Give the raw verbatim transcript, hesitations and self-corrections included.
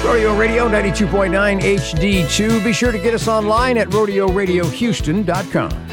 Rodeo Radio ninety-two point nine H D two. Be sure to get us online at rodeo radio houston dot com.